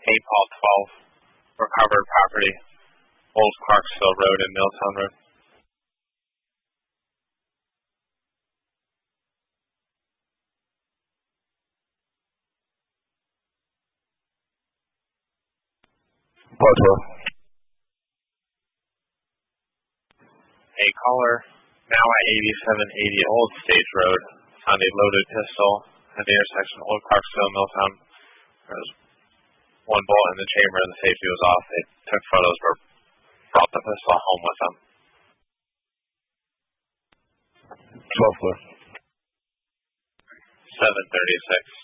St. Paul 12, recovered property, Old Clarksville Road and Milltown Road. Portsmouth. A caller now at 8780 Old Stage Road found a loaded pistol at the intersection Old Clarksville Milltown. There was one bullet in the chamber and the safety was off. They took photos, but brought the pistol home with them. 12th floor. 736.